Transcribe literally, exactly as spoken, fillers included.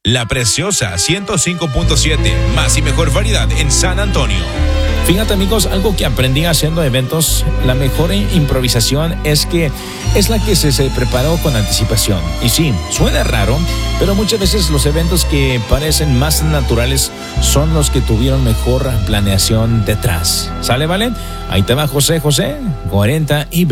La Preciosa ciento cinco punto siete, más y mejor variedad en San Antonio. Fíjate, amigos, algo que aprendí haciendo eventos, la mejor improvisación es que es la que se, se preparó con anticipación. Y sí, suena raro, pero muchas veces los eventos que parecen más naturales son los que tuvieron mejor planeación detrás. ¿Sale, vale? Ahí te va José José, cuarenta y